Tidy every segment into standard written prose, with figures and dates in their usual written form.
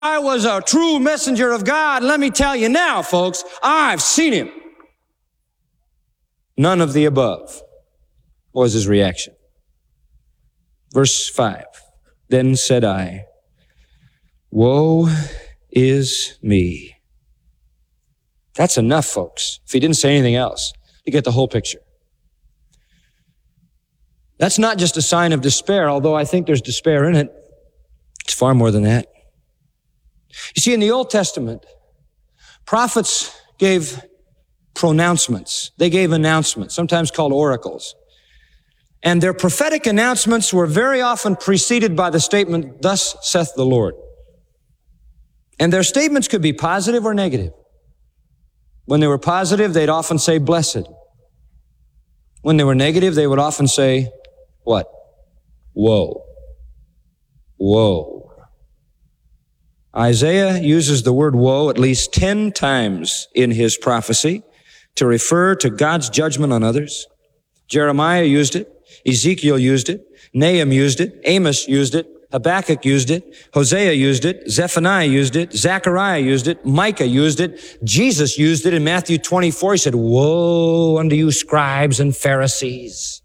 I was a true messenger of God. Let me tell you now, folks, I've seen him. None of the above was his reaction. Verse 5, then said I, woe is me. That's enough, folks. If he didn't say anything else, you get the whole picture. That's not just a sign of despair, although I think there's despair in it. It's far more than that. You see, in the Old Testament, prophets gave pronouncements. They gave announcements, sometimes called oracles. And their prophetic announcements were very often preceded by the statement, thus saith the Lord. And their statements could be positive or negative. When they were positive, they'd often say, blessed. When they were negative, they would often say, what? Woe. Woe. Isaiah uses the word woe at least 10 times in his prophecy to refer to God's judgment on others. Jeremiah used it. Ezekiel used it. Nahum used it. Amos used it. Habakkuk used it. Hosea used it. Zephaniah used it. Zechariah used it. Micah used it. Jesus used it in Matthew 24. He said, woe unto you, scribes and Pharisees.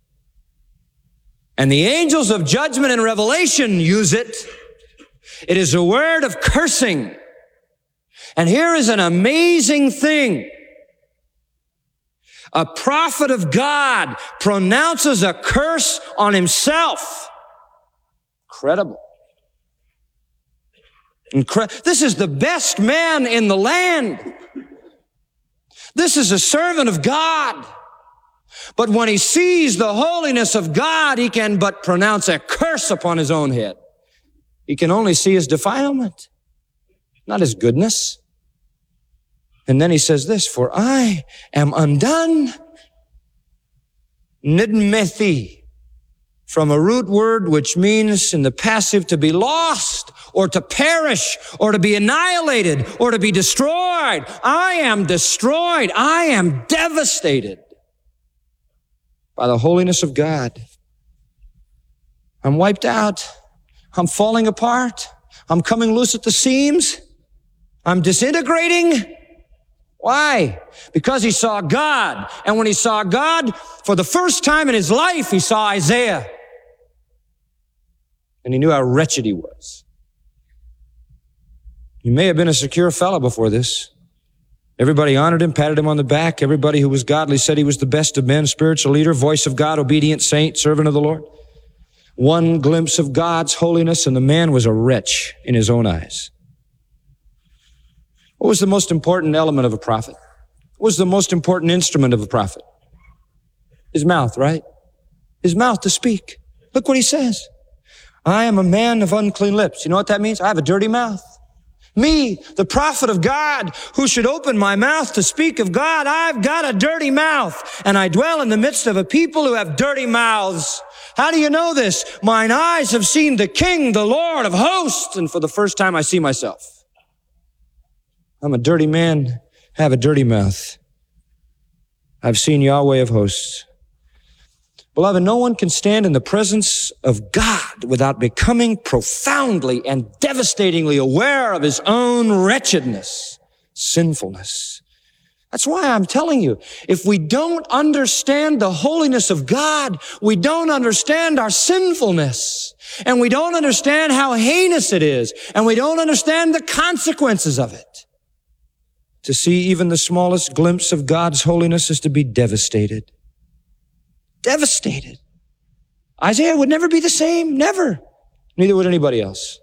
And the angels of judgment in Revelation use it. It is a word of cursing. And here is an amazing thing. A prophet of God pronounces a curse on himself. Incredible. This is the best man in the land. This is a servant of God. But when he sees the holiness of God, he can but pronounce a curse upon his own head. He can only see his defilement, not his goodness. And then he says this, for I am undone. Nidmethi, from a root word which means in the passive to be lost or to perish or to be annihilated or to be destroyed. I am destroyed. I am devastated by the holiness of God. I'm wiped out. I'm falling apart. I'm coming loose at the seams. I'm disintegrating. Why? Because he saw God. And when he saw God, for the first time in his life, he saw Isaiah. And he knew how wretched he was. He may have been a secure fellow before this. Everybody honored him, patted him on the back. Everybody who was godly said he was the best of men, spiritual leader, voice of God, obedient saint, servant of the Lord. One glimpse of God's holiness, and the man was a wretch in his own eyes. What was the most important element of a prophet? What was the most important instrument of a prophet? His mouth, right? His mouth to speak. Look what he says. I am a man of unclean lips. You know what that means? I have a dirty mouth. Me, the prophet of God, who should open my mouth to speak of God, I've got a dirty mouth, and I dwell in the midst of a people who have dirty mouths. How do you know this? Mine eyes have seen the King, the Lord of hosts, and for the first time I see myself. I'm a dirty man, have a dirty mouth. I've seen Yahweh of hosts. Beloved, no one can stand in the presence of God without becoming profoundly and devastatingly aware of his own wretchedness, sinfulness. That's why I'm telling you, if we don't understand the holiness of God, we don't understand our sinfulness, and we don't understand how heinous it is, and we don't understand the consequences of it. To see even the smallest glimpse of God's holiness is to be devastated. Devastated. Isaiah would never be the same, never. Neither would anybody else.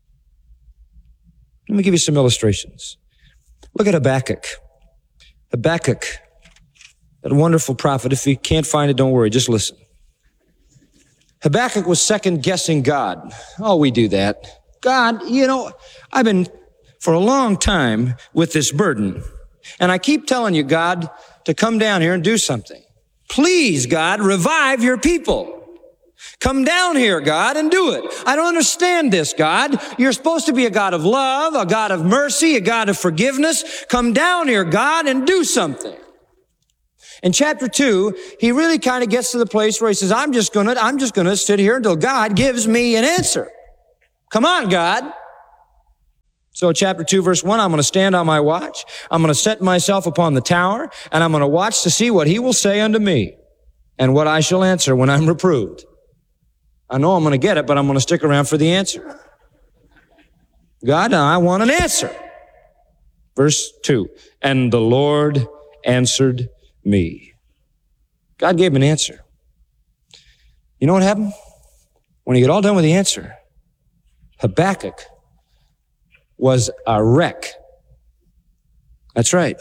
Let me give you some illustrations. Look at Habakkuk. Habakkuk, that wonderful prophet. If you can't find it, don't worry, just listen. Habakkuk was second-guessing God. Oh, we do that. God, I've been for a long time with this burden, and I keep telling you, God, to come down here and do something. Please, God, revive your people. Come down here, God, and do it. I don't understand this, God. You're supposed to be a God of love, a God of mercy, a God of forgiveness. Come down here, God, and do something. In chapter 2, he really kind of gets to the place where he says, I'm just gonna sit here until God gives me an answer. Come on, God. So chapter 2, verse 1, I'm going to stand on my watch. I'm going to set myself upon the tower, and I'm going to watch to see what he will say unto me and what I shall answer when I'm reproved. I know I'm going to get it, but I'm going to stick around for the answer. God, I want an answer. Verse 2, and the Lord answered me. God gave him an answer. You know what happened? When he got all done with the answer, Habakkuk was a wreck. That's right.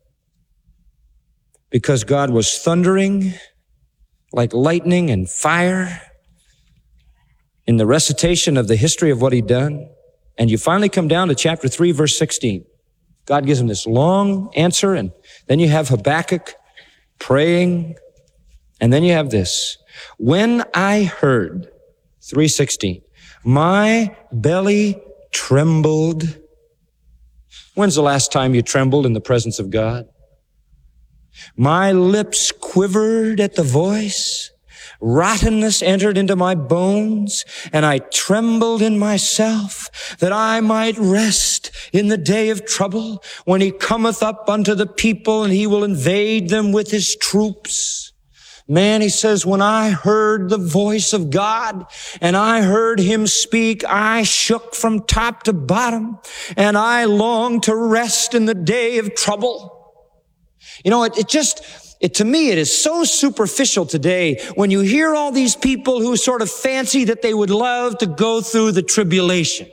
Because God was thundering like lightning and fire in the recitation of the history of what he'd done. And you finally come down to chapter 3, verse 16. God gives him this long answer, and then you have Habakkuk praying, and then you have this. When I heard, 3:16, my belly trembled. When's the last time you trembled in the presence of God? My lips quivered at the voice. Rottenness entered into my bones, and I trembled in myself that I might rest in the day of trouble when he cometh up unto the people and he will invade them with his troops. Man, he says, when I heard the voice of God and I heard him speak, I shook from top to bottom and I longed to rest in the day of trouble. You know, to me, it is so superficial today when you hear all these people who sort of fancy that they would love to go through the tribulation.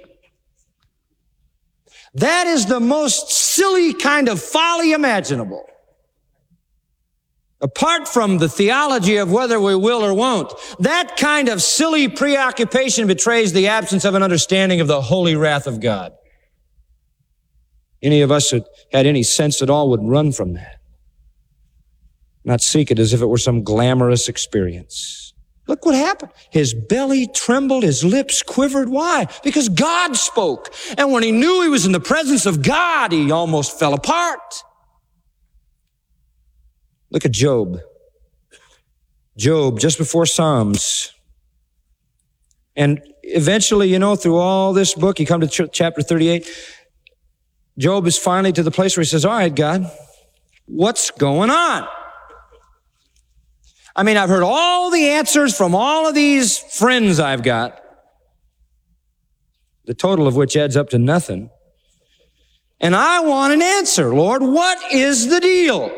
That is the most silly kind of folly imaginable. Apart from the theology of whether we will or won't, that kind of silly preoccupation betrays the absence of an understanding of the holy wrath of God. Any of us that had any sense at all would run from that. Not seek it as if it were some glamorous experience. Look what happened. His belly trembled, his lips quivered. Why? Because God spoke. And when he knew he was in the presence of God, he almost fell apart. Look at Job. Job, just before Psalms. And eventually, through all this book, you come to chapter 38. Job is finally to the place where he says, all right, God, what's going on? I mean, I've heard all the answers from all of these friends I've got, the total of which adds up to nothing. And I want an answer, Lord. What is the deal?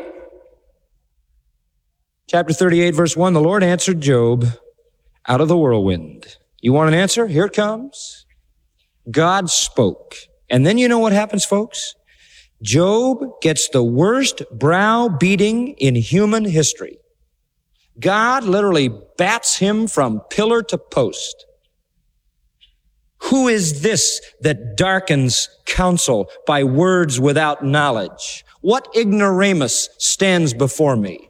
Chapter 38, verse 1, the Lord answered Job out of the whirlwind. You want an answer? Here it comes. God spoke. And then you know what happens, folks? Job gets the worst brow beating in human history. God literally bats him from pillar to post. Who is this that darkens counsel by words without knowledge? What ignoramus stands before me?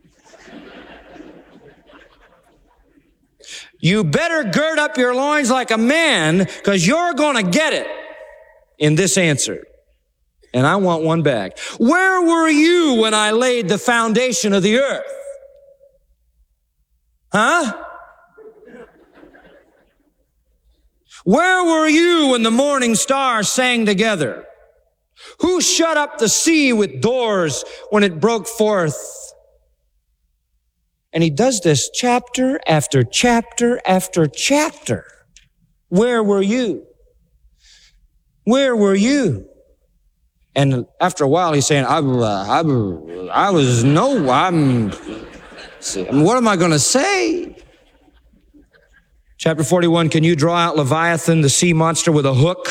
You better gird up your loins like a man, because you're going to get it in this answer. And I want one back. Where were you when I laid the foundation of the earth? Huh? Where were you when the morning stars sang together? Who shut up the sea with doors when it broke forth? And he does this chapter after chapter after chapter. Where were you? Where were you? And after a while, he's saying, what am I going to say? Chapter 41, can you draw out Leviathan, the sea monster, with a hook?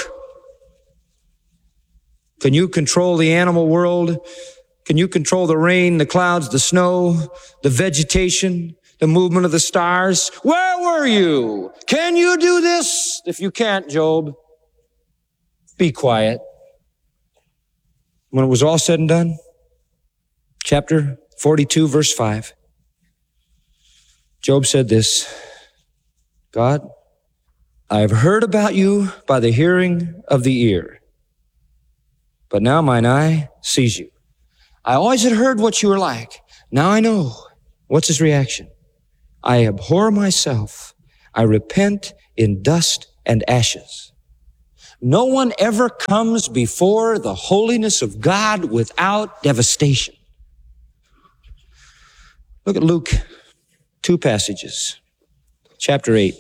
Can you control the animal world? Can you control the rain, the clouds, the snow, the vegetation, the movement of the stars? Where were you? Can you do this? If you can't, Job, be quiet. When it was all said and done, chapter 42, verse 5, Job said this, God, I have heard about you by the hearing of the ear, but now mine eye sees you. I always had heard what you were like. Now I know. What's his reaction? I abhor myself. I repent in dust and ashes. No one ever comes before the holiness of God without devastation. Look at Luke, 2 passages. Chapter 8,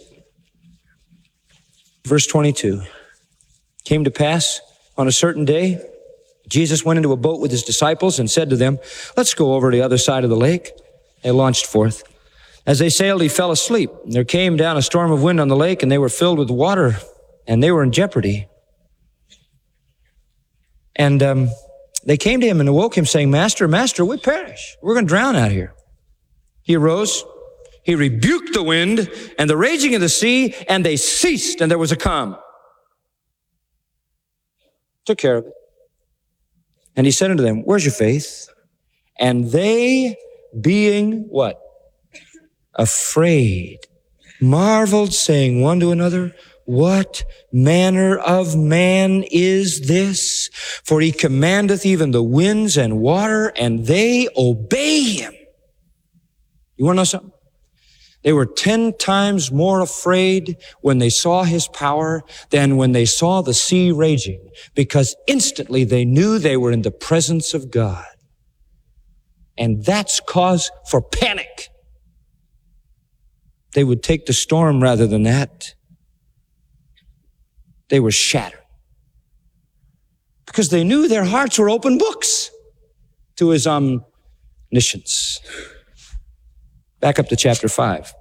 verse 22. Came to pass on a certain day, Jesus went into a boat with his disciples and said to them, let's go over to the other side of the lake. They launched forth. As they sailed, he fell asleep. There came down a storm of wind on the lake, and they were filled with water, and they were in jeopardy. And they came to him and awoke him, saying, Master, Master, we perish. We're going to drown out here. He arose, he rebuked the wind and the raging of the sea, and they ceased, and there was a calm. Took care of it. And he said unto them, where's your faith? And they, being what? Afraid, marveled, saying one to another, what manner of man is this? For he commandeth even the winds and water, and they obey him. You want to know something? They were 10 times more afraid when they saw his power than when they saw the sea raging, because instantly they knew they were in the presence of God. And that's cause for panic. They would take the storm rather than that. They were shattered because they knew their hearts were open books to his omniscience. Back up to chapter 5.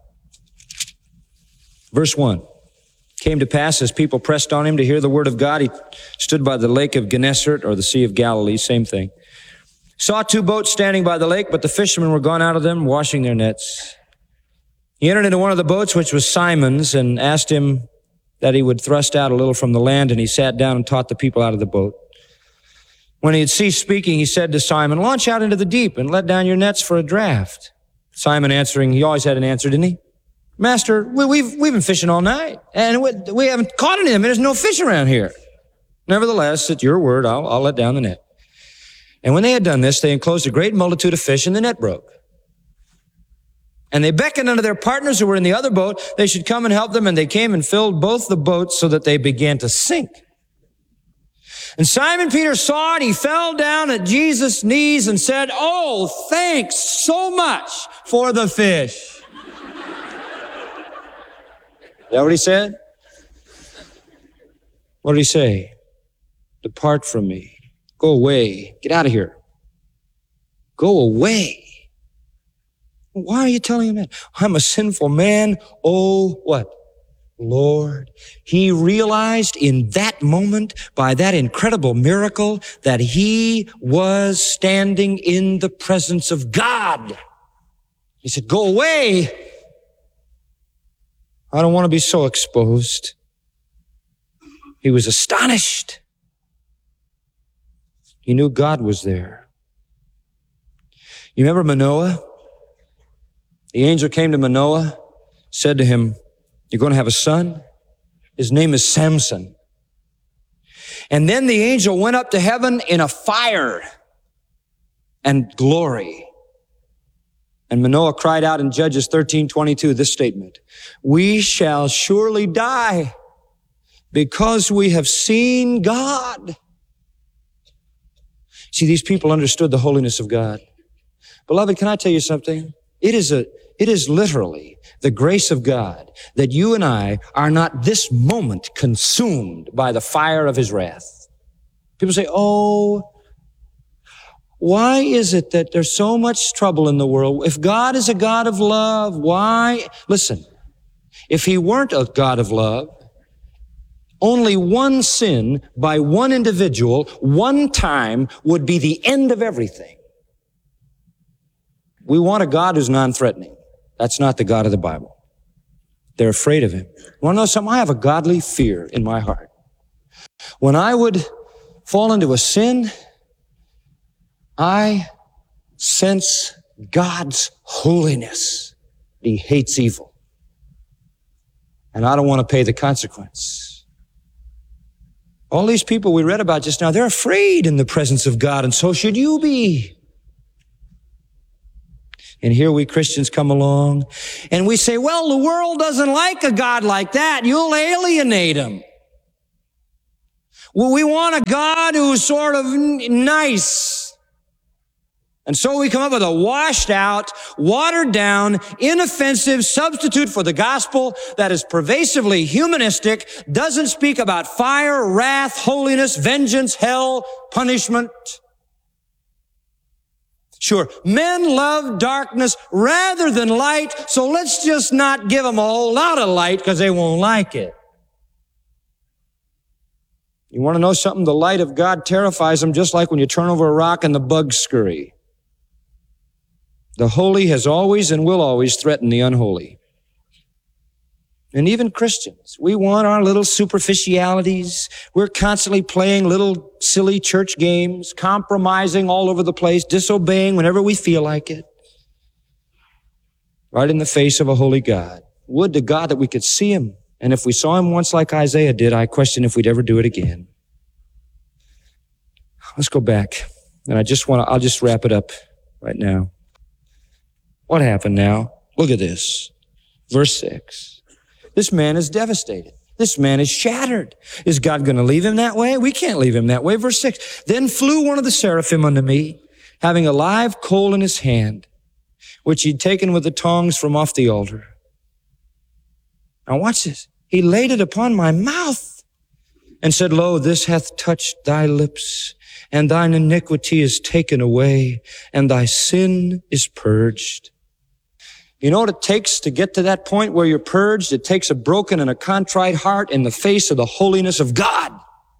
Verse 1. Came to pass as people pressed on him to hear the word of God, he stood by the lake of Gennesaret, or the Sea of Galilee, same thing. Saw 2 boats standing by the lake, but the fishermen were gone out of them, washing their nets. He entered into one of the boats, which was Simon's, and asked him that he would thrust out a little from the land, and he sat down and taught the people out of the boat. When he had ceased speaking, he said to Simon, launch out into the deep and let down your nets for a draught. Simon answering, he always had an answer, didn't he? Master, we've been fishing all night, and we haven't caught anything. There's no fish around here. Nevertheless, at your word, I'll let down the net. And when they had done this, they enclosed a great multitude of fish, and the net broke. And they beckoned unto their partners who were in the other boat, they should come and help them, and they came and filled both the boats so that they began to sink. And Simon Peter saw it, he fell down at Jesus' knees and said, oh, thanks so much for the fish. Is that what he said? What did he say? Depart from me. Go away. Get out of here. Go away. Why are you telling him that? I'm a sinful man. Oh, what? Lord. He realized in that moment, by that incredible miracle, that he was standing in the presence of God. He said, go away. I don't want to be so exposed. He was astonished. He knew God was there. You remember Manoah? The angel came to Manoah, said to him, you're going to have a son. His name is Samson. And then the angel went up to heaven in a fire and glory. And Manoah cried out in Judges 13:22 this statement, we shall surely die because we have seen God. See, these people understood the holiness of God. Beloved, can I tell you something? It is literally the grace of God that you and I are not this moment consumed by the fire of his wrath. People say, oh, why is it that there's so much trouble in the world? If God is a God of love, why? Listen, if he weren't a God of love, only one sin by one individual, one time, would be the end of everything. We want a God who's non-threatening. That's not the God of the Bible. They're afraid of him. You want to know something? I have a godly fear in my heart. When I would fall into a sin, I sense God's holiness. He hates evil. And I don't want to pay the consequence. All these people we read about just now, they're afraid in the presence of God, and so should you be. And here we Christians come along and we say, well, the world doesn't like a God like that. You'll alienate him. We want a God who's sort of nice. And so we come up with a washed out, watered down, inoffensive substitute for the gospel that is pervasively humanistic, doesn't speak about fire, wrath, holiness, vengeance, hell, punishment. Sure, men love darkness rather than light, so let's just not give them a whole lot of light because they won't like it. You want to know something? The light of God terrifies them just like when you turn over a rock and the bugs scurry. The holy has always and will always threaten the unholy. And even Christians, we want our little superficialities. We're constantly playing little silly church games, compromising all over the place, disobeying whenever we feel like it. Right in the face of a holy God. Would to God that we could see him. And if we saw him once like Isaiah did, I question if we'd ever do it again. Let's go back. And I'll just wrap it up right now. What happened now? Look at this. Verse 6. This man is devastated. This man is shattered. Is God going to leave him that way? We can't leave him that way. Verse 6. Then flew one of the seraphim unto me, having a live coal in his hand, which he'd taken with the tongs from off the altar. Now watch this. He laid it upon my mouth and said, Lo, this hath touched thy lips, and thine iniquity is taken away, and thy sin is purged. You know what it takes to get to that point where you're purged? It takes a broken and a contrite heart in the face of the holiness of God.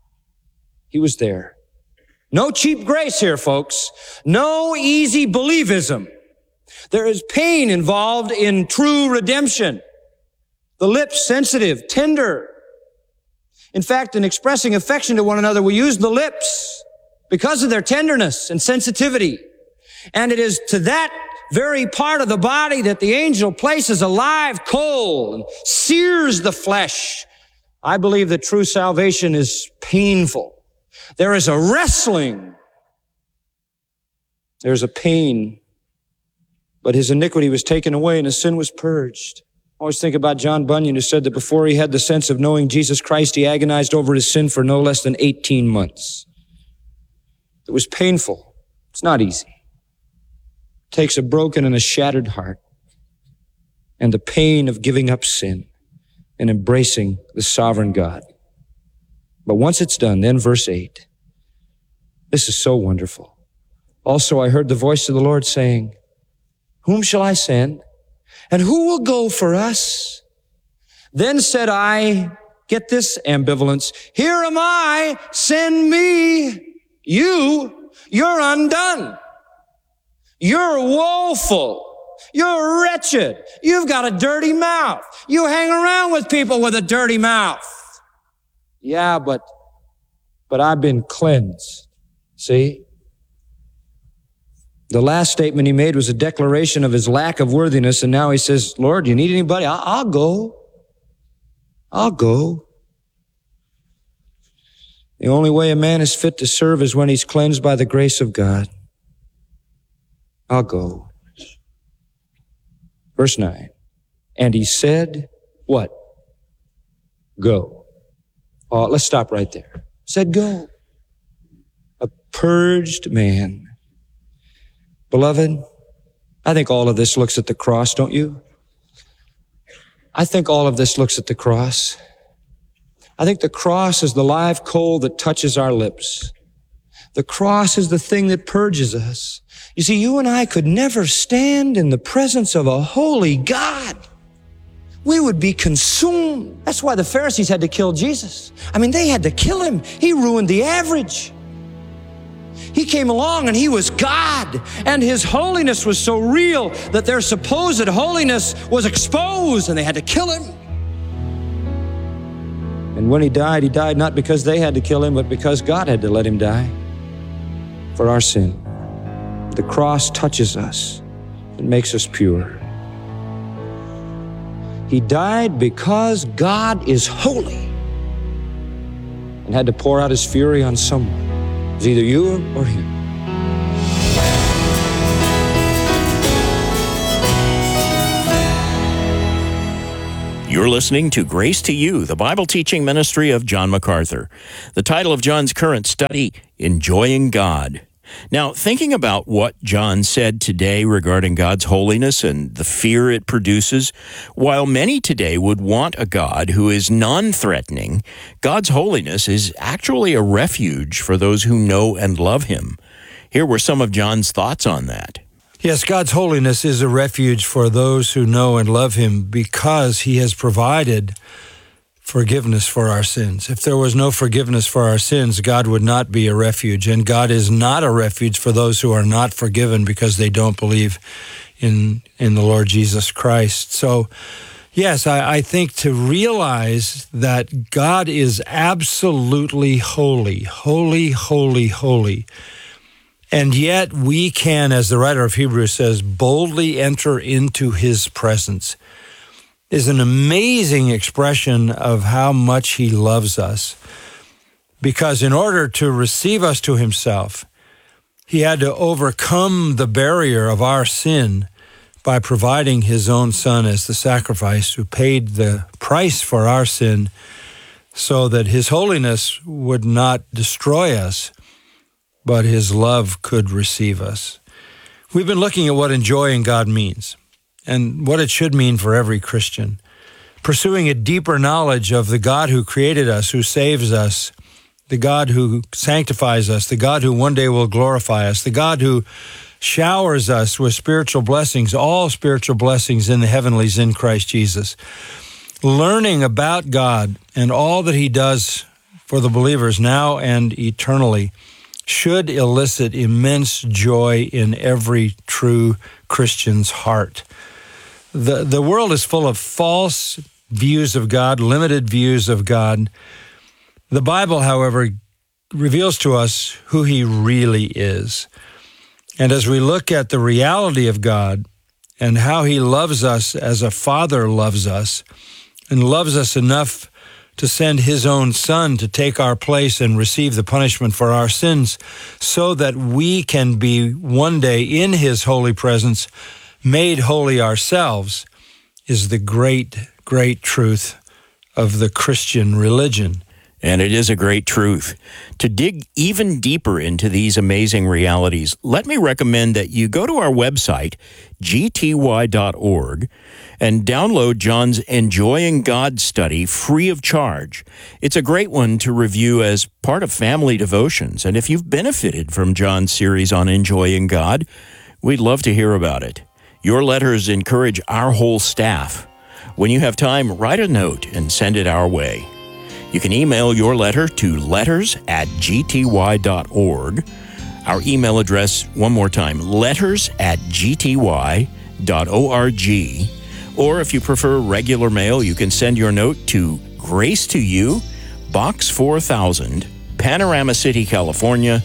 He was there. No cheap grace here, folks. No easy believism. There is pain involved in true redemption. The lips sensitive, tender. In fact, in expressing affection to one another, we use the lips because of their tenderness and sensitivity. And it is to that very part of the body that the angel places a live coal and sears the flesh. I believe that true salvation is painful. There is a wrestling. There's a pain. But his iniquity was taken away and his sin was purged. I always think about John Bunyan, who said that before he had the sense of knowing Jesus Christ, he agonized over his sin for no less than 18 months. It was painful. It's not easy. It takes a broken and a shattered heart and the pain of giving up sin and embracing the sovereign God. But once it's done, then verse 8, this is so wonderful. Also, I heard the voice of the Lord saying, Whom shall I send? And who will go for us? Then said I, get this ambivalence, Here am I, send me. You're undone. You're woeful. You're wretched. You've got a dirty mouth. You hang around with people with a dirty mouth. Yeah, but I've been cleansed. See? The last statement he made was a declaration of his lack of worthiness, and now he says, Lord, you need anybody? I'll go. I'll go. The only way a man is fit to serve is when he's cleansed by the grace of God. I'll go. Verse 9. And he said, what? Go. Oh, let's stop right there. Said go. A purged man. Beloved, I think all of this looks at the cross, don't you? I think all of this looks at the cross. I think the cross is the live coal that touches our lips. The cross is the thing that purges us. You see, you and I could never stand in the presence of a holy God. We would be consumed. That's why the Pharisees had to kill Jesus. I mean, they had to kill him. He ruined the average. He came along and he was God, and his holiness was so real that their supposed holiness was exposed, and they had to kill him. And when he died not because they had to kill him, but because God had to let him die for our sin. The cross touches us and makes us pure. He died because God is holy and had to pour out his fury on someone. It was either you or him. You're listening to Grace to You, the Bible teaching ministry of John MacArthur. The title of John's current study, Enjoying God. Now, thinking about what John said today regarding God's holiness and the fear it produces, while many today would want a God who is non-threatening, God's holiness is actually a refuge for those who know and love Him. Here were some of John's thoughts on that. Yes, God's holiness is a refuge for those who know and love Him because He has provided forgiveness for our sins. If there was no forgiveness for our sins, God would not be a refuge. And God is not a refuge for those who are not forgiven because they don't believe in the Lord Jesus Christ. So, yes, I think to realize that God is absolutely holy, holy, holy, holy. And yet we can, as the writer of Hebrews says, boldly enter into His presence, is an amazing expression of how much He loves us. Because in order to receive us to Himself, He had to overcome the barrier of our sin by providing His own Son as the sacrifice who paid the price for our sin so that His holiness would not destroy us, but His love could receive us. We've been looking at what enjoying God means and what it should mean for every Christian. Pursuing a deeper knowledge of the God who created us, who saves us, the God who sanctifies us, the God who one day will glorify us, the God who showers us with spiritual blessings, all spiritual blessings in the heavenlies in Christ Jesus. Learning about God and all that He does for the believers now and eternally should elicit immense joy in every true Christian's heart. The world is full of false views of God, limited views of God. The Bible, however, reveals to us who He really is. And as we look at the reality of God and how He loves us as a Father loves us, and loves us enough to send His own Son to take our place and receive the punishment for our sins so that we can be one day in His holy presence, made holy ourselves, is the great, great truth of the Christian religion. And it is a great truth. To dig even deeper into these amazing realities, let me recommend that you go to our website, gty.org, and download John's Enjoying God study free of charge. It's a great one to review as part of family devotions. And if you've benefited from John's series on enjoying God, we'd love to hear about it. Your letters encourage our whole staff. When you have time, write a note and send it our way. You can email your letter to letters@gty.org. Our email address, one more time, letters@gty.org. Or if you prefer regular mail, you can send your note to Grace to You, Box 4000, Panorama City, California,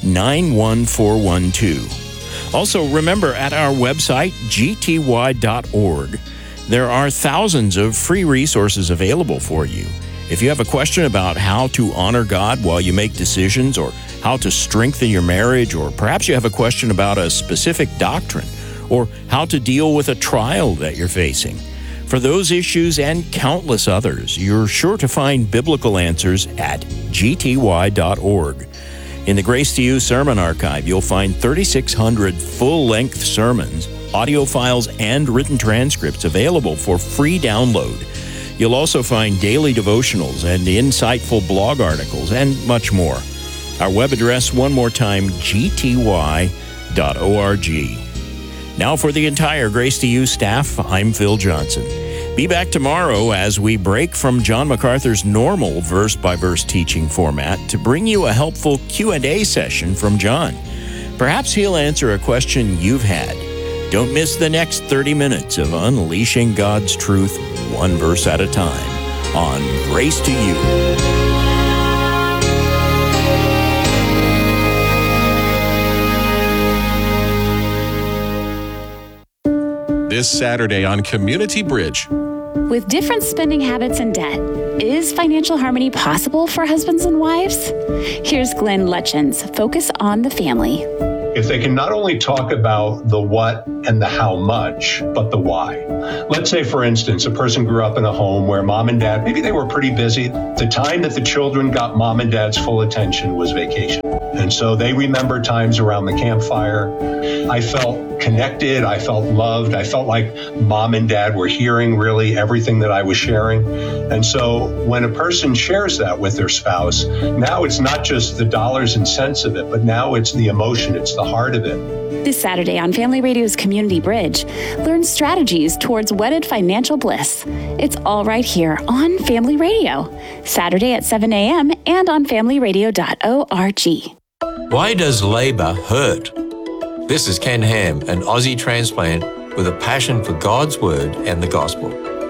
91412. Also, remember, at our website, gty.org, there are thousands of free resources available for you. If you have a question about how to honor God while you make decisions, or how to strengthen your marriage, or perhaps you have a question about a specific doctrine, or how to deal with a trial that you're facing, for those issues and countless others, you're sure to find biblical answers at gty.org. In the Grace to You Sermon Archive, you'll find 3,600 full-length sermons, audio files, and written transcripts available for free download. You'll also find daily devotionals and insightful blog articles and much more. Our web address, one more time, gty.org. Now for the entire Grace to You staff, I'm Phil Johnson. Be back tomorrow as we break from John MacArthur's normal verse-by-verse teaching format to bring you a helpful Q&A session from John. Perhaps he'll answer a question you've had. Don't miss the next 30 minutes of unleashing God's truth one verse at a time on Grace to You. This Saturday on Community Bridge. With different spending habits and debt, is financial harmony possible for husbands and wives? Here's Glenn Lutchins' Focus on the Family. if they can not only talk about the what and the how much, but the why. Let's say, for instance, a person grew up in a home where mom and dad, maybe they were pretty busy. The time that the children got mom and dad's full attention was vacation. And so they remember times around the campfire. I felt connected. I felt loved. I felt like mom and dad were hearing really everything that I was sharing. And so when a person shares that with their spouse, now it's not just the dollars and cents of it, but now it's the emotion, it's the heart of it. This Saturday on Family Radio's Community Bridge, learn strategies towards wedded financial bliss. It's all right here on Family Radio, Saturday at 7 a.m. and on familyradio.org. Why does labor hurt? This is Ken Ham, an Aussie transplant with a passion for God's Word and the Gospel.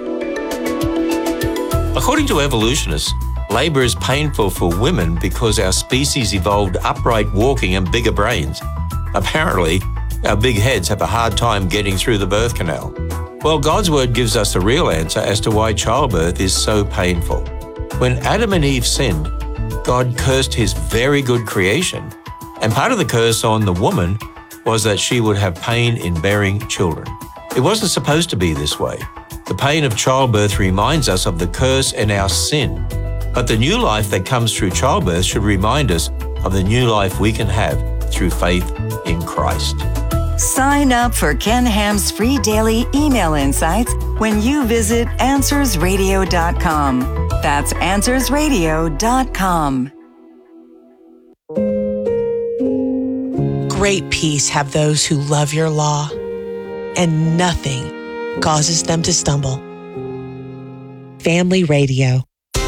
According to evolutionists, labor is painful for women because our species evolved upright walking and bigger brains. Apparently, our big heads have a hard time getting through the birth canal. Well, God's Word gives us the real answer as to why childbirth is so painful. When Adam and Eve sinned, God cursed his very good creation, and part of the curse on the woman was that she would have pain in bearing children. It wasn't supposed to be this way. The pain of childbirth reminds us of the curse and our sin, but the new life that comes through childbirth should remind us of the new life we can have through faith in Christ. Sign up for Ken Ham's free daily email insights when you visit AnswersRadio.com. That's AnswersRadio.com. Great peace have those who love your law, and nothing causes them to stumble. Family Radio.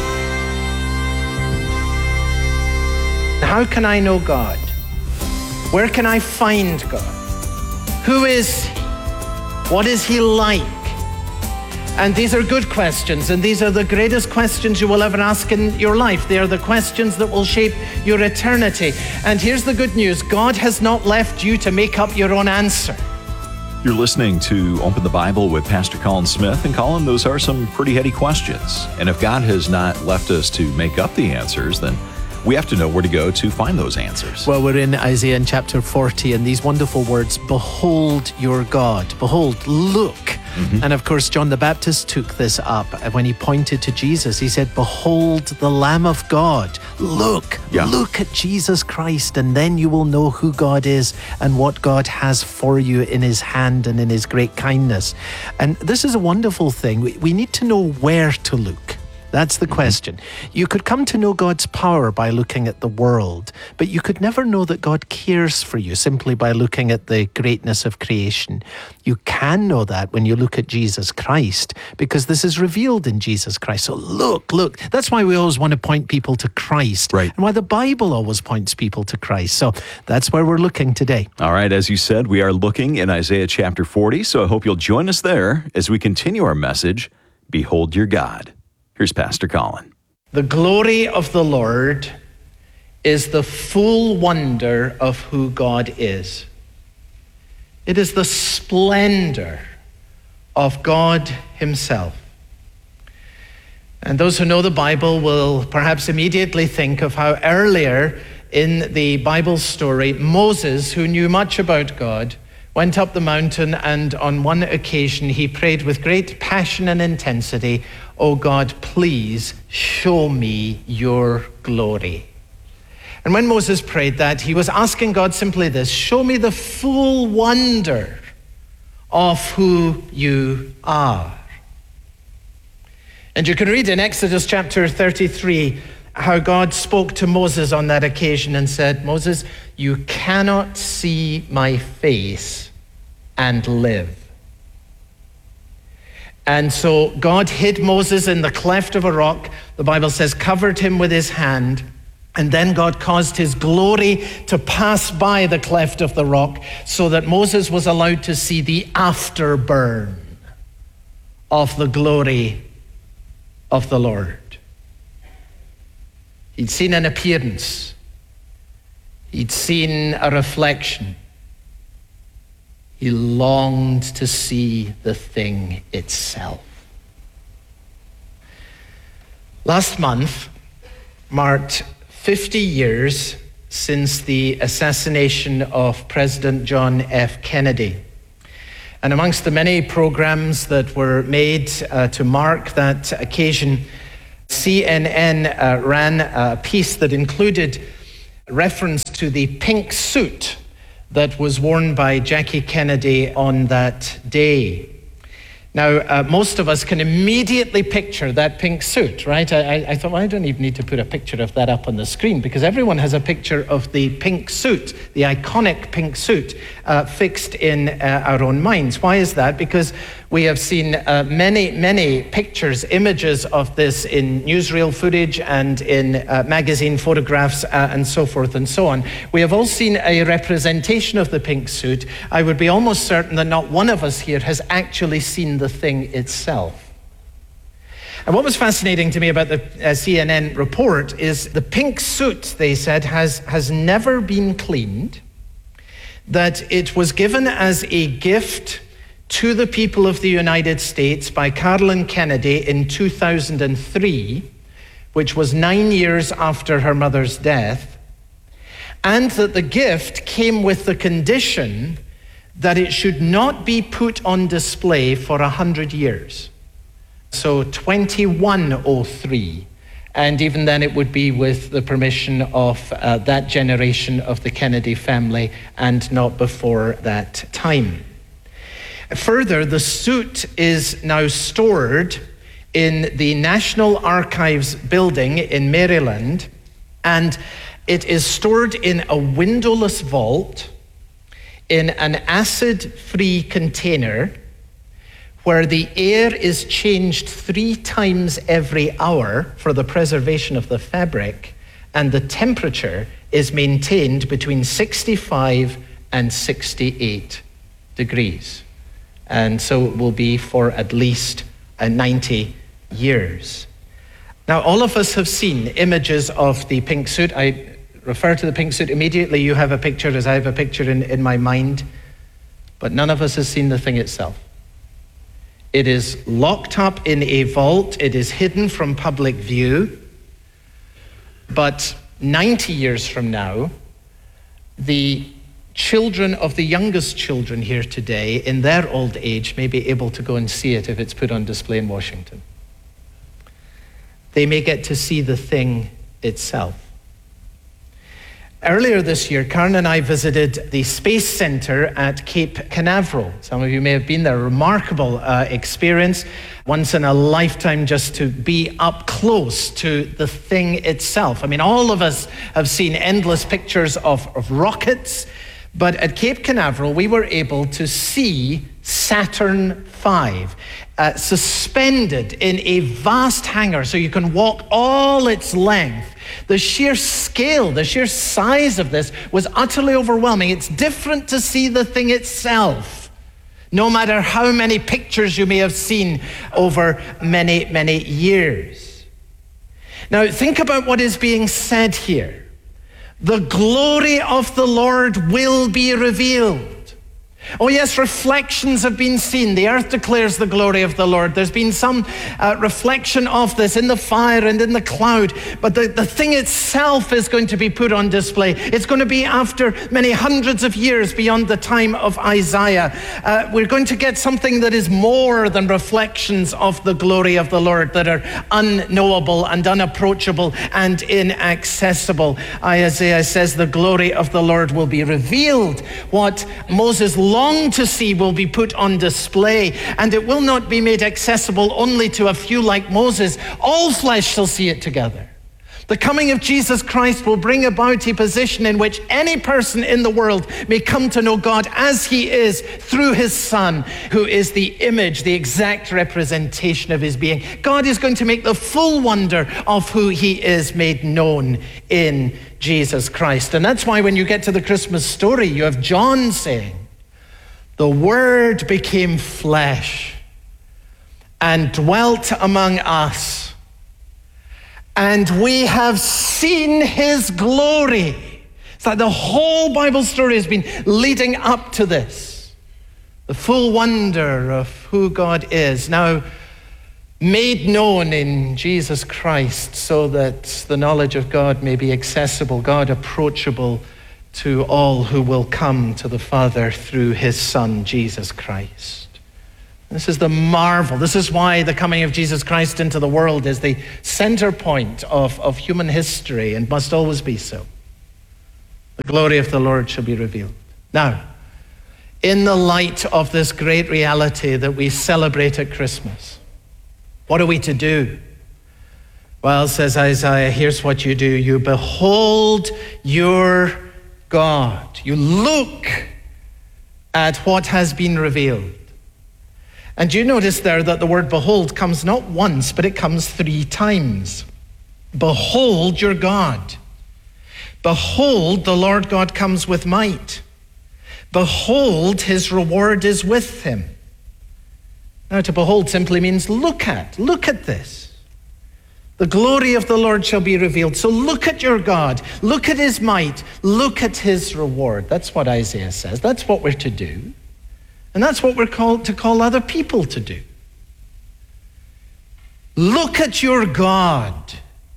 How can I know God? Where can I find God? Who is He? What is He like? And these are good questions, and these are the greatest questions you will ever ask in your life. They are the questions that will shape your eternity. And here's the good news. God has not left you to make up your own answer. You're listening to Open the Bible with Pastor Colin Smith. And Colin, those are some pretty heady questions. And if God has not left us to make up the answers, then we have to know where to go to find those answers. Well, we're in Isaiah in chapter 40, and these wonderful words, behold your God. Behold, look. Mm-hmm. And of course, John the Baptist took this up when he pointed to Jesus. He said, behold the Lamb of God. Look, Look at Jesus Christ, and then you will know who God is and what God has for you in His hand and in His great kindness. And this is a wonderful thing. We need to know where to look. That's the question. You could come to know God's power by looking at the world, but you could never know that God cares for you simply by looking at the greatness of creation. You can know that when you look at Jesus Christ, because this is revealed in Jesus Christ. So look. That's why we always want to point people to Christ, right? And why the Bible always points people to Christ. So that's where we're looking today. All right, as you said, we are looking in Isaiah chapter 40, so I hope you'll join us there as we continue our message, Behold Your God. Here's Pastor Colin. The glory of the Lord is the full wonder of who God is. It is the splendor of God Himself. And those who know the Bible will perhaps immediately think of how earlier in the Bible story, Moses, who knew much about God, went up the mountain, and on one occasion he prayed with great passion and intensity, "Oh God, please show me your glory." And when Moses prayed that, he was asking God simply this: show me the full wonder of who you are. And you can read in Exodus chapter 33 how God spoke to Moses on that occasion and said, "Moses, you cannot see my face and live." And so God hid Moses in the cleft of a rock. The Bible says, covered him with His hand. And then God caused His glory to pass by the cleft of the rock so that Moses was allowed to see the afterburn of the glory of the Lord. He'd seen an appearance. He'd seen a reflection. He longed to see the thing itself. Last month marked 50 years since the assassination of President John F. Kennedy. And amongst the many programs that were made to mark that occasion, CNN ran a piece that included reference to the pink suit that was worn by Jackie Kennedy on that day. Now, most of us can immediately picture that pink suit, right? I thought, well, I don't even need to put a picture of that up on the screen because everyone has a picture of the pink suit, the iconic pink suit, fixed in our own minds. Why is that? Because we have seen many pictures, images of this in newsreel footage and in magazine photographs and so forth and so on. We have all seen a representation of the pink suit. I would be almost certain that not one of us here has actually seen the thing itself. And what was fascinating to me about the CNN report is the pink suit, they said, has never been cleaned, that it was given as a gift to the people of the United States by Carolyn Kennedy in 2003, which was 9 years after her mother's death, and that the gift came with the condition that it should not be put on display for 100 years. So 2103. And even then it would be with the permission of that generation of the Kennedy family and not before that time. Further, the suit is now stored in the National Archives building in Maryland, and it is stored in a windowless vault in an acid-free container where the air is changed 3 times every hour for the preservation of the fabric, and the temperature is maintained between 65 and 68 degrees. And so it will be for at least 90 years. Now, all of us have seen images of the pink suit. I refer to the pink suit immediately. You have a picture, as I have a picture in my mind. But none of us has seen the thing itself. It is locked up in a vault. It is hidden from public view. But 90 years from now, the children of the youngest children here today, in their old age, may be able to go and see it if it's put on display in Washington. They may get to see the thing itself. Earlier this year, Karen and I visited the Space Center at Cape Canaveral. Some of you may have been there. Remarkable experience, once in a lifetime, just to be up close to the thing itself. I mean, all of us have seen endless pictures of rockets, but at Cape Canaveral, we were able to see Saturn V suspended in a vast hangar, so you can walk all its length. The sheer scale, the sheer size of this was utterly overwhelming. It's different to see the thing itself, no matter how many pictures you may have seen over many years. Now, think about what is being said here. The glory of the Lord will be revealed. Oh yes, reflections have been seen. The earth declares the glory of the Lord. There's been some reflection of this in the fire and in the cloud. But the thing itself is going to be put on display. It's going to be after many hundreds of years beyond the time of Isaiah. We're going to get something that is more than reflections of the glory of the Lord that are unknowable and unapproachable and inaccessible. Isaiah says the glory of the Lord will be revealed. What Moses longed to see will be put on display, and it will not be made accessible only to a few like Moses. All flesh shall see it together. The coming of Jesus Christ will bring about a position in which any person in the world may come to know God as he is through his Son, who is the image, the exact representation of his being. God is going to make the full wonder of who he is made known in Jesus Christ. And that's why when you get to the Christmas story, you have John saying, "The Word became flesh and dwelt among us, and we have seen his glory." It's like the whole Bible story has been leading up to this. The full wonder of who God is. Now, made known in Jesus Christ so that the knowledge of God may be accessible, God approachable to all who will come to the Father through his Son, Jesus Christ. This is the marvel. This is why the coming of Jesus Christ into the world is the center point of human history and must always be so. The glory of the Lord shall be revealed. Now, in the light of this great reality that we celebrate at Christmas, what are we to do? Well, says Isaiah, here's what you do. You behold your God. You look at what has been revealed. And you notice there that the word behold comes not once, but it comes 3 times. Behold your God. Behold, the Lord God comes with might. Behold, his reward is with him. Now, to behold simply means look at this. The glory of the Lord shall be revealed. So look at your God. Look at his might. Look at his reward. That's what Isaiah says. That's what we're to do. And that's what we're called to call other people to do. Look at your God.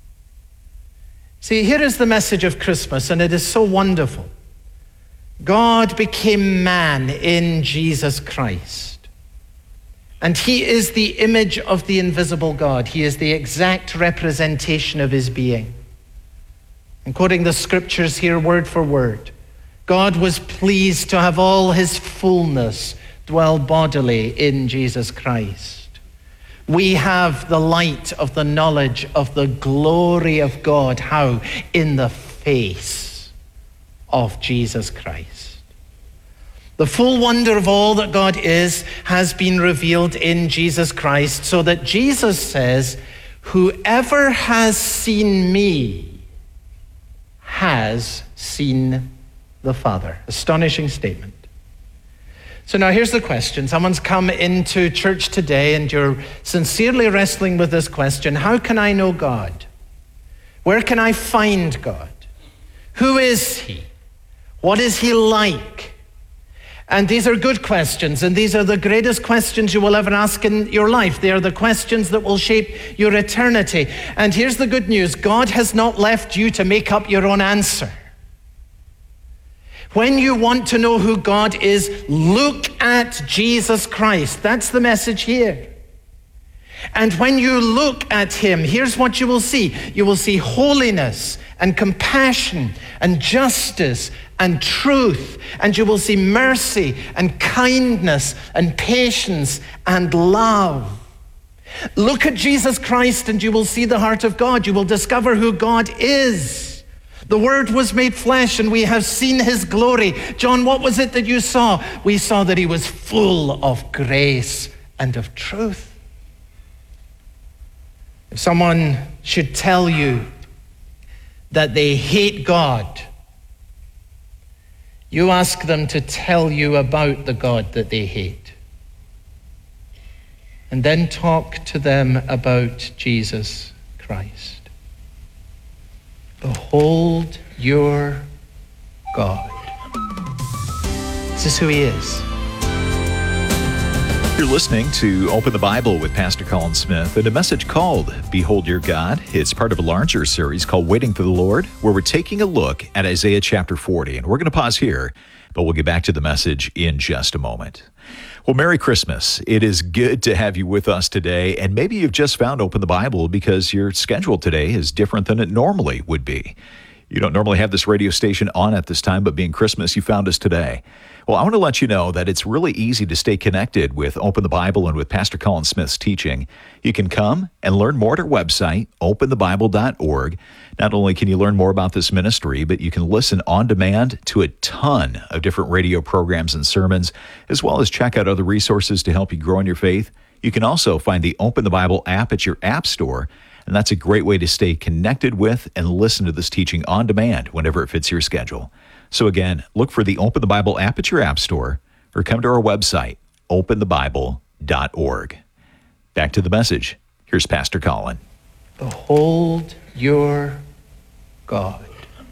See, here is the message of Christmas, and it is so wonderful. God became man in Jesus Christ. And he is the image of the invisible God. He is the exact representation of his being. And quoting the scriptures here word for word, God was pleased to have all his fullness dwell bodily in Jesus Christ. We have the light of the knowledge of the glory of God. How? In the face of Jesus Christ. The full wonder of all that God is has been revealed in Jesus Christ, so that Jesus says, whoever has seen me has seen the Father. Astonishing statement. So now here's the question. Someone's come into church today and you're sincerely wrestling with this question. How can I know God? Where can I find God? Who is he? What is he like? And these are good questions, and these are the greatest questions you will ever ask in your life. They are the questions that will shape your eternity. And here's the good news. God has not left you to make up your own answer. When you want to know who God is, look at Jesus Christ. That's the message here. And when you look at him, here's what you will see. You will see holiness and compassion and justice and truth. And you will see mercy and kindness and patience and love. Look at Jesus Christ and you will see the heart of God. You will discover who God is. The Word was made flesh and we have seen his glory. John, what was it that you saw? We saw that he was full of grace and of truth. If someone should tell you that they hate God, you ask them to tell you about the God that they hate. And then talk to them about Jesus Christ. Behold your God. This is who he is. You're listening to Open the Bible with Pastor Colin Smith and a message called Behold Your God. It's part of a larger series called Waiting for the Lord, where we're taking a look at Isaiah chapter 40. And we're going to pause here, but we'll get back to the message in just a moment. Well, Merry Christmas. It is good to have you with us today. And maybe you've just found Open the Bible because your schedule today is different than it normally would be. You don't normally have this radio station on at this time, but being Christmas, you found us today. Well, I want to let you know that it's really easy to stay connected with Open the Bible and with Pastor Colin Smith's teaching. You can come and learn more at our website, openthebible.org. Not only can you learn more about this ministry, but you can listen on demand to a ton of different radio programs and sermons, as well as check out other resources to help you grow in your faith. You can also find the Open the Bible app at your app store, and that's a great way to stay connected with and listen to this teaching on demand whenever it fits your schedule. So again, look for the Open the Bible app at your app store or come to our website, openthebible.org. Back to the message. Here's Pastor Colin. Behold your God.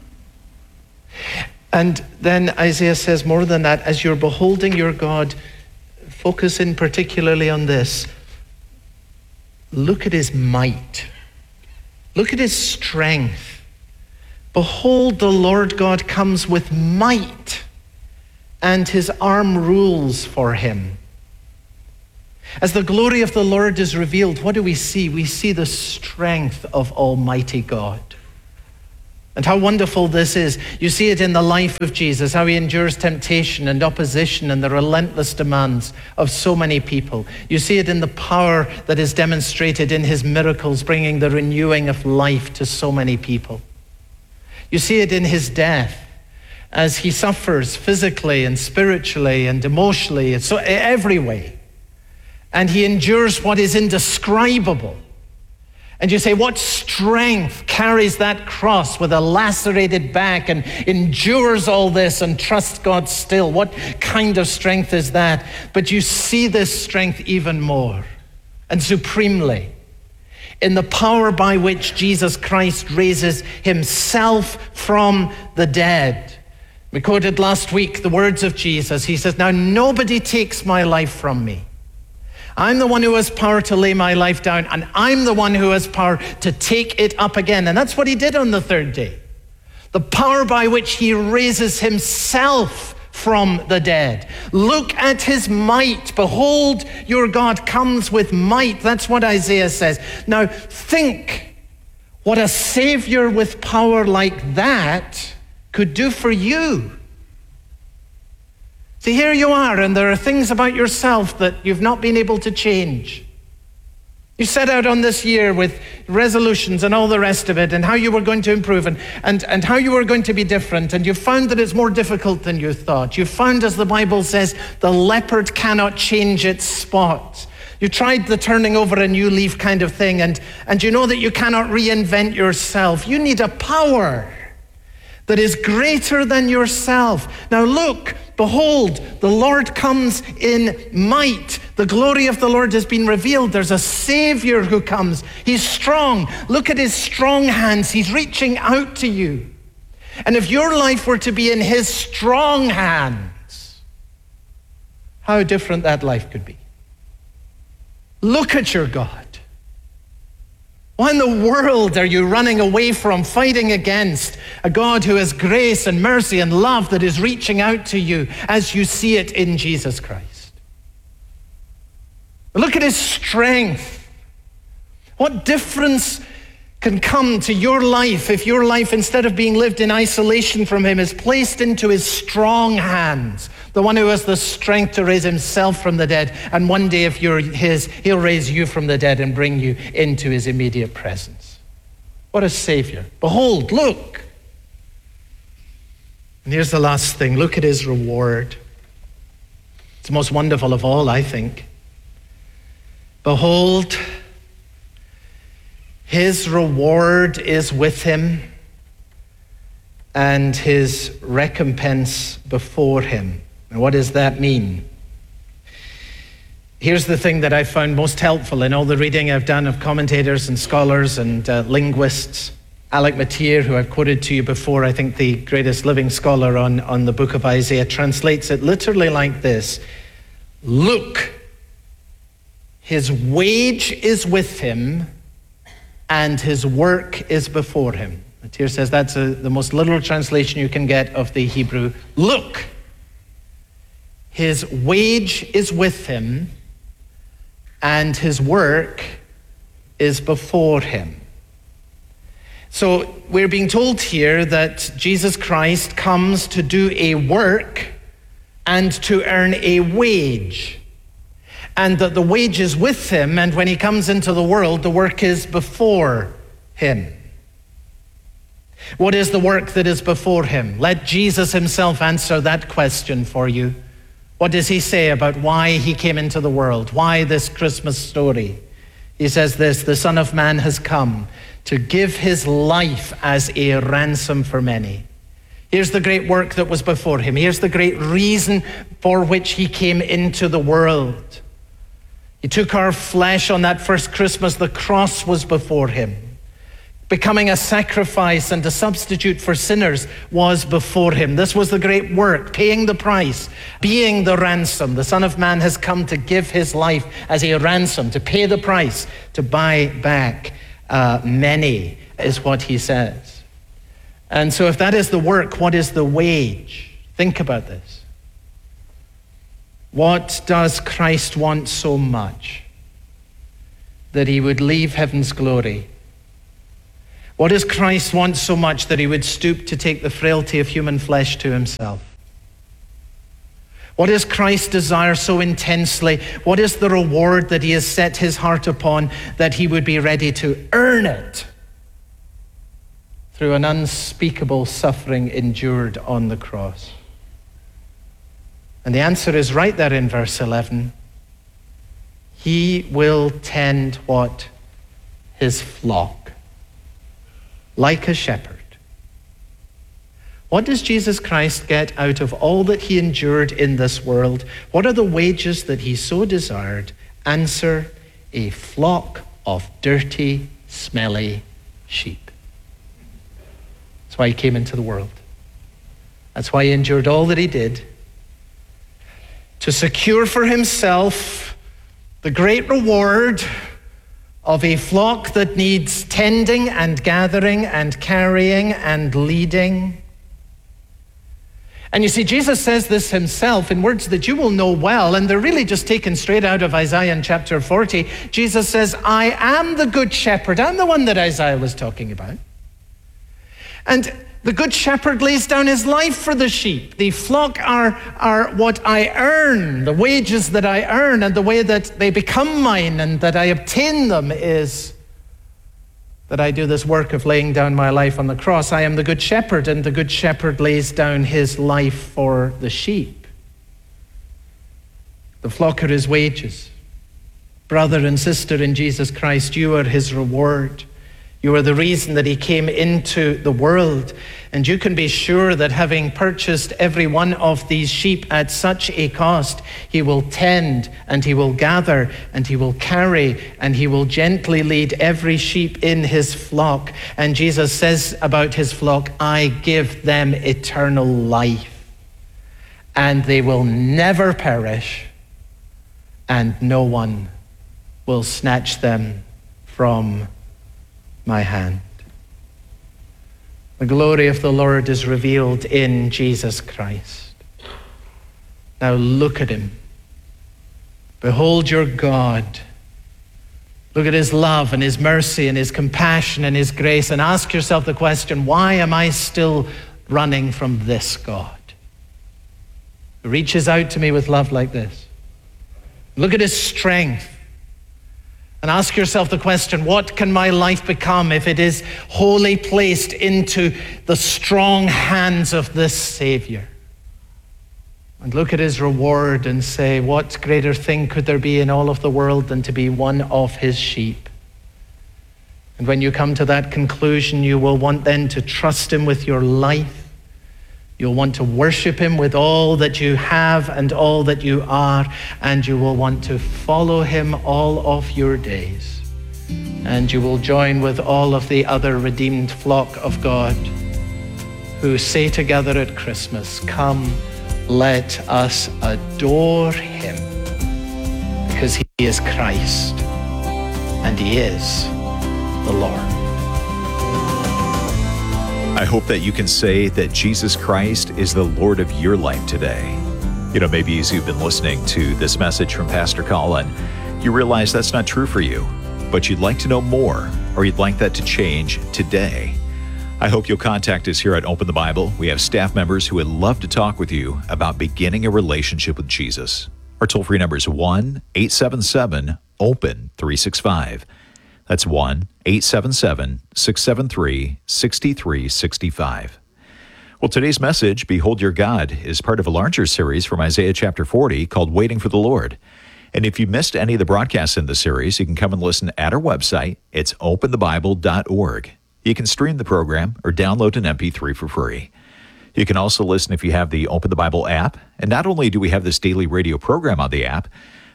And then Isaiah says more than that, as you're beholding your God, focus in particularly on this. look at his might. Look at his strength. Behold, the Lord God comes with might, and his arm rules for him. As the glory of the Lord is revealed, what do we see? We see the strength of Almighty God. And how wonderful this is. You see it in the life of Jesus, how he endures temptation and opposition and the relentless demands of so many people. You see it in the power that is demonstrated in his miracles, bringing the renewing of life to so many people. You see it in his death, as he suffers physically and spiritually and emotionally, and so every way. And he endures what is indescribable. And you say, what strength carries that cross with a lacerated back and endures all this and trusts God still? What kind of strength is that? But you see this strength even more and supremely in the power by which Jesus Christ raises himself from the dead. We quoted last week the words of Jesus. He says, now nobody takes my life from me. I'm the one who has power to lay my life down, and I'm the one who has power to take it up again. And that's what he did on the third day. The power by which he raises himself from the dead. Look at his might. Behold, your God comes with might. That's what Isaiah says. Now, think what a Savior with power like that could do for you. See, here you are, and there are things about yourself that you've not been able to change. You set out on this year with resolutions and all the rest of it, and how you were going to improve and how you were going to be different, and you found that it's more difficult than you thought. You found, as the Bible says, the leopard cannot change its spot. You tried the turning over a new leaf kind of thing, and you know that you cannot reinvent yourself. You need a power that is greater than yourself. Now look, behold, the Lord comes in might. The glory of the Lord has been revealed. There's a Savior who comes. He's strong. Look at his strong hands. He's reaching out to you. And if your life were to be in his strong hands, how different that life could be. Look at your God. Why in the world are you running away from, fighting against a God who has grace and mercy and love that is reaching out to you as you see it in Jesus Christ? Look at his strength. What difference can come to your life if your life, instead of being lived in isolation from him, is placed into his strong hands, the one who has the strength to raise himself from the dead. And one day, if you're his, he'll raise you from the dead and bring you into his immediate presence. What a Savior. Behold, look. And here's the last thing. Look at his reward. It's the most wonderful of all, I think. Behold, his reward is with him, and his recompense before him. And what does that mean? Here's the thing that I found most helpful in all the reading I've done of commentators and scholars and linguists. Alec Motyer, who I've quoted to you before, I think the greatest living scholar on the book of Isaiah, translates it literally like this. Look, his wage is with him, and his work is before him. Motyer says that's the most literal translation you can get of the Hebrew. Look, his wage is with him, and his work is before him. So we're being told here that Jesus Christ comes to do a work and to earn a wage. And that the wage is with him, and when he comes into the world, the work is before him. What is the work that is before him? Let Jesus himself answer that question for you. What does he say about why he came into the world? Why this Christmas story? He says this, the Son of Man has come to give his life as a ransom for many. Here's the great work that was before him. Here's the great reason for which he came into the world. He took our flesh on that first Christmas. The cross was before him. becoming a sacrifice and a substitute for sinners, was before him. This was the great work, paying the price, being the ransom. The Son of Man has come to give his life as a ransom, to pay the price, to buy back many, is what he says. And so if that is the work, what is the wage? Think about this. What does Christ want so much that he would leave heaven's glory? What does Christ want so much that he would stoop to take the frailty of human flesh to himself? What does Christ desire so intensely? What is the reward that he has set his heart upon that he would be ready to earn it through an unspeakable suffering endured on the cross? And the answer is right there in verse 11. He will tend what? His flock. Like a shepherd. What does Jesus Christ get out of all that he endured in this world? What are the wages that he so desired? Answer, a flock of dirty, smelly sheep. That's why he came into the world. That's why he endured all that he did, to secure for himself the great reward of a flock that needs tending and gathering and carrying and leading. And you see, Jesus says this himself in words that you will know well, and they're really just taken straight out of Isaiah in chapter 40. Jesus says, I am the good shepherd. I'm the one that Isaiah was talking about. And the good shepherd lays down his life for the sheep. The flock are what I earn, the wages that I earn, and the way that they become mine and that I obtain them is that I do this work of laying down my life on the cross. I am the good shepherd, and the good shepherd lays down his life for the sheep. The flock are his wages. Brother and sister in Jesus Christ, you are his reward. You are the reason that he came into the world. And you can be sure that having purchased every one of these sheep at such a cost, he will tend and he will gather and he will carry and he will gently lead every sheep in his flock. And Jesus says about his flock, I give them eternal life, and they will never perish, and no one will snatch them from my hand. The glory of the Lord is revealed in Jesus Christ. Now look at him. Behold your God. Look at his love and his mercy and his compassion and his grace, and ask yourself the question, why am I still running from this God who reaches out to me with love like this? Look at his strength. And ask yourself the question, what can my life become if it is wholly placed into the strong hands of this Savior? And look at his reward and say, what greater thing could there be in all of the world than to be one of his sheep? And when you come to that conclusion, you will want then to trust him with your life. You'll want to worship him with all that you have and all that you are, and you will want to follow him all of your days. And you will join with all of the other redeemed flock of God who say together at Christmas, come, let us adore him, because he is Christ and he is the Lord. I hope that you can say that Jesus Christ is the Lord of your life today. You know, maybe as you've been listening to this message from Pastor Colin, you realize that's not true for you, but you'd like to know more, or you'd like that to change today. I hope you'll contact us here at Open the Bible. We have staff members who would love to talk with you about beginning a relationship with Jesus. Our toll-free number is 1-877-OPEN-365. That's 1-877-673-6365. Well, today's message, Behold Your God, is part of a larger series from Isaiah chapter 40 called Waiting for the Lord. And if you missed any of the broadcasts in the series, you can come and listen at our website. It's openthebible.org. You can stream the program or download an MP3 for free. You can also listen if you have the Open the Bible app. And not only do we have this daily radio program on the app,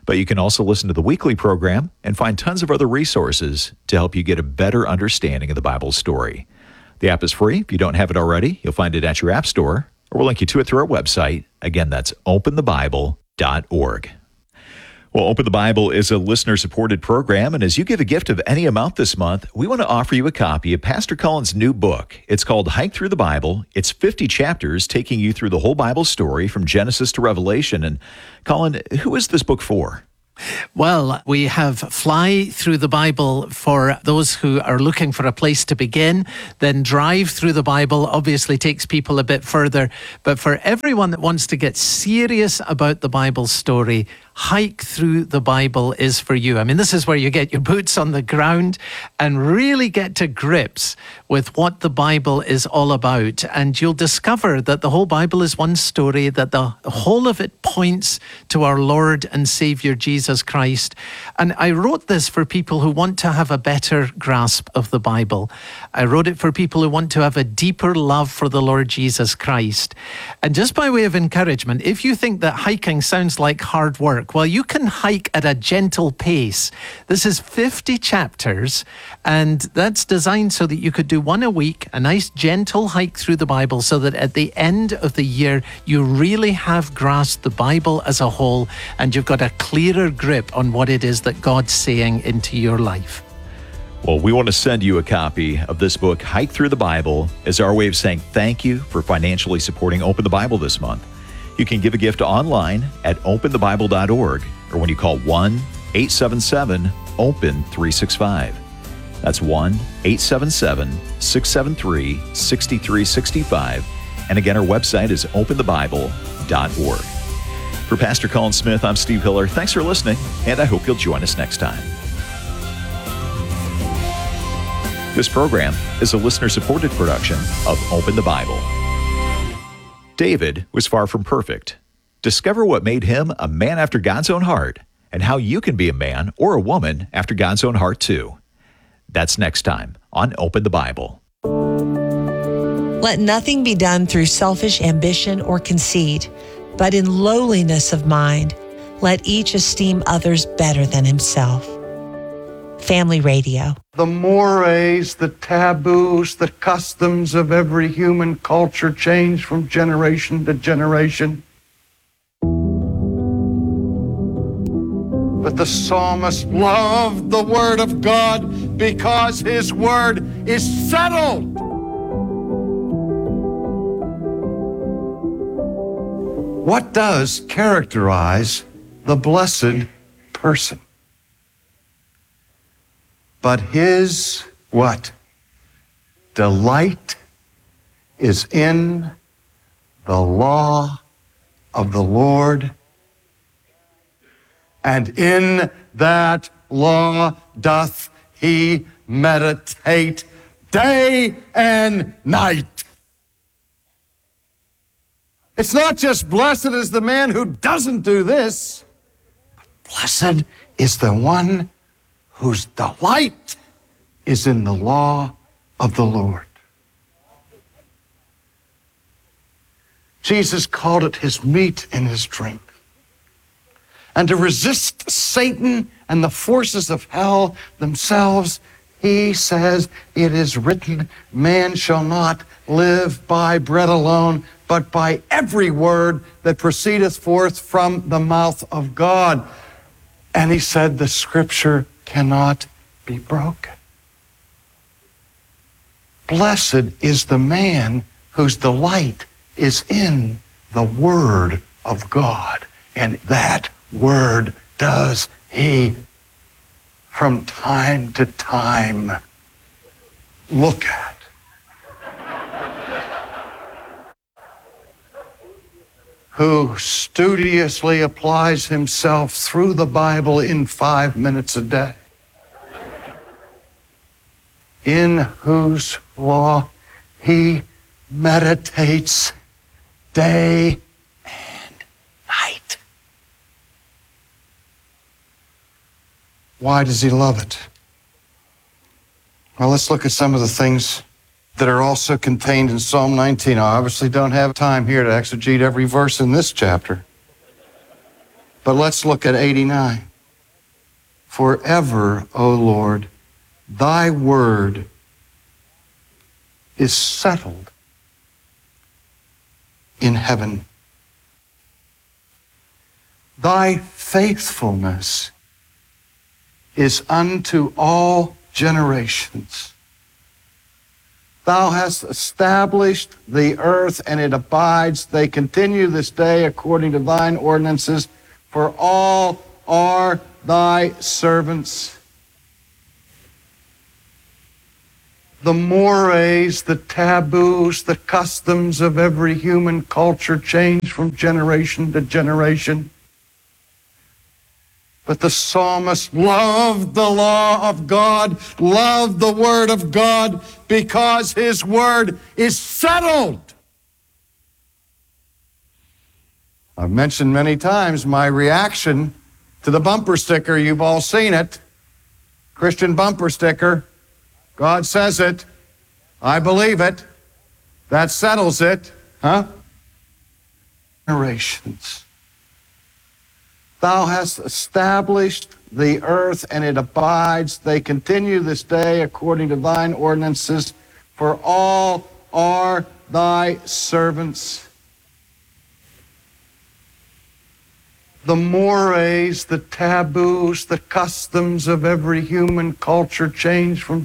But you can also listen to the weekly program and find tons of other resources to help you get a better understanding of the Bible story. The app is free. If you don't have it already, you'll find it at your app store, or we'll link you to it through our website. Again, that's openthebible.org. Well, Open the Bible is a listener-supported program, and as you give a gift of any amount this month, we want to offer you a copy of Pastor Colin's new book. It's called Hike Through the Bible. It's 50 chapters taking you through the whole Bible story from Genesis to Revelation. And Colin, who is this book for? Well, we have Fly Through the Bible for those who are looking for a place to begin. Then Drive Through the Bible obviously takes people a bit further. But for everyone that wants to get serious about the Bible story, Hike Through the Bible is for you. I mean, this is where you get your boots on the ground and really get to grips with what the Bible is all about. And you'll discover that the whole Bible is one story, that the whole of it points to our Lord and Savior Jesus Christ. And I wrote this for people who want to have a better grasp of the Bible. I wrote it for people who want to have a deeper love for the Lord Jesus Christ. And just by way of encouragement, if you think that hiking sounds like hard work, well, you can hike at a gentle pace. This is 50 chapters, and that's designed so that you could do one a week, a nice gentle hike through the Bible, so that at the end of the year, you really have grasped the Bible as a whole, and you've got a clearer grip on what it is that God's saying into your life. Well, we want to send you a copy of this book, Hike Through the Bible, as our way of saying thank you for financially supporting Open the Bible this month. You can give a gift online at openthebible.org or when you call 1-877-OPEN-365. That's 1-877-673-6365. And again, our website is openthebible.org. For Pastor Colin Smith, I'm Steve Hiller. Thanks for listening, and I hope you'll join us next time. This program is a listener-supported production of Open the Bible. David was far from perfect. Discover what made him a man after God's own heart and how you can be a man or a woman after God's own heart too. That's next time on Open the Bible. Let nothing be done through selfish ambition or conceit, but in lowliness of mind, let each esteem others better than himself. Family Radio. The mores, the taboos, the customs of every human culture change from generation to generation. But the psalmist loved the word of God because his word is settled. What does characterize the blessed person? But his, what? Delight is in the law of the Lord, and in that law doth he meditate day and night. It's not just blessed is the man who doesn't do this, but blessed is the one whose delight is in the law of the Lord. Jesus called it his meat and his drink. And to resist Satan and the forces of hell themselves, he says, it is written, man shall not live by bread alone, but by every word that proceedeth forth from the mouth of God. And he said, the scripture cannot be broken. Blessed is the man whose delight is in the word of God. And that word does he from time to time look at. Who studiously applies himself through the Bible in 5 minutes a day, in whose law he meditates day and night. Why does he love it? Well, let's look at some of the things that are also contained in Psalm 19. I obviously don't have time here to exegete every verse in this chapter. But let's look at 89. Forever, O Lord, thy word is settled in heaven. Thy faithfulness is unto all generations. Thou hast established the earth, and it abides. They continue this day according to thine ordinances, for all are thy servants. The mores, the taboos, the customs of every human culture change from generation to generation. But the psalmist loved the law of God, loved the word of God, because his word is settled. I've mentioned many times my reaction to the bumper sticker. You've all seen it. Christian bumper sticker. God says it. I believe it. That settles it. Huh? Generations. Thou hast established the earth, and it abides. They continue this day according to thine ordinances, for all are thy servants. The mores, the taboos, the customs of every human culture change from